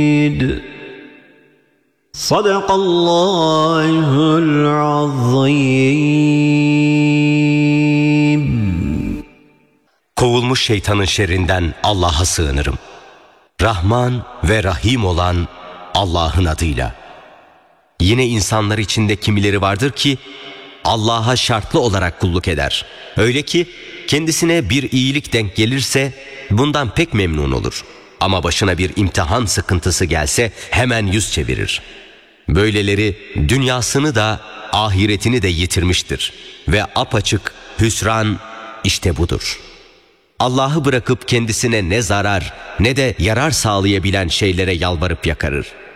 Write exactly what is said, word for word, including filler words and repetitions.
Sadakallahul azim. Kovulmuş şeytanın şerrinden Allah'a sığınırım. Rahman ve Rahim olan Allah'ın adıyla. Yine insanlar içinde kimileri vardır ki Allah'a şartlı olarak kulluk eder. Öyle ki kendisine bir iyilik denk gelirse bundan pek memnun olur. Ama başına bir imtihan sıkıntısı gelse hemen yüz çevirir. Böyleleri dünyasını da ahiretini de yitirmiştir. Ve apaçık hüsran işte budur. Allah'ı bırakıp kendisine ne zarar ne de yarar sağlayabilen şeylere yalvarıp yakarır.